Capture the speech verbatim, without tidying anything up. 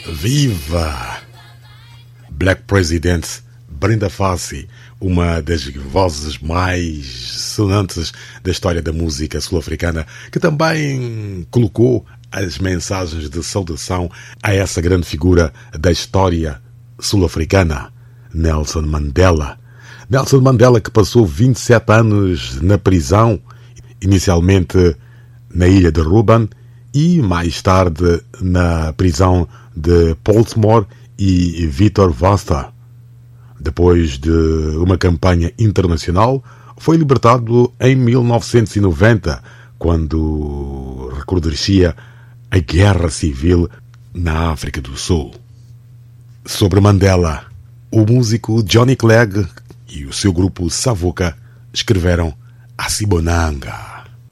Viva! Black President, Brenda Fassie, uma das vozes mais sonantes da história da música sul-africana, que também colocou as mensagens de saudação a essa grande figura da história sul-africana, Nelson Mandela. Nelson Mandela, que passou vinte e sete anos na prisão, inicialmente na ilha de Ruban e mais tarde na prisão de Portsmouth e Victor Verster. Depois de uma campanha internacional, foi libertado em mil novecentos e noventa, quando recrudescia a guerra civil na África do Sul. Sobre Mandela, o músico Johnny Clegg e o seu grupo Savuka escreveram A Sibonanga.